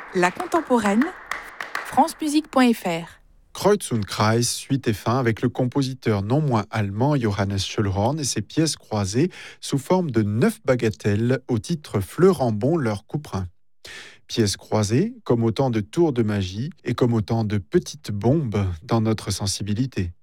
La contemporaine, francemusique.fr. Kreuz und Kreis, suite et fin avec le compositeur non moins allemand Johannes Schöllhorn et ses pièces croisées sous forme de 9 bagatelles au titre fleurant bon leur couperin. Pièces croisées comme autant de tours de magie et comme autant de petites bombes dans notre sensibilité.